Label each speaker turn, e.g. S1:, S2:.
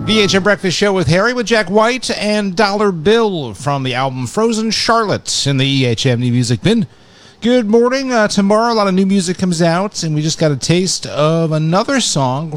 S1: VHM Breakfast Show with Harry, with Jack White and Dollar Bill from the album Frozen Charlotte in the EHM New Music Bin. Good morning. Tomorrow a lot of new music comes out, and we just got a taste of another song